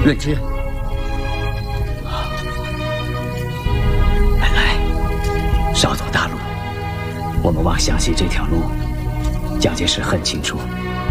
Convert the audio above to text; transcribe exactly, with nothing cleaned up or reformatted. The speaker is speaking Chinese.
认知。来来，少走大路，我们望湘西这条路，蒋介石很清楚。